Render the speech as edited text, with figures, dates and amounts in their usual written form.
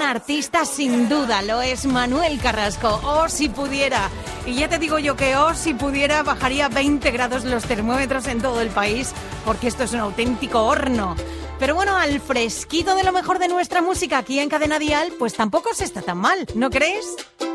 artista sin duda, lo es Manuel Carrasco. Oh, si pudiera. Y ya te digo yo que si pudiera bajaría 20 grados los termómetros en todo el país, porque esto es un auténtico horno. Pero bueno, al fresquito de lo mejor de nuestra música aquí en Cadena Dial, pues tampoco se está tan mal, ¿no crees?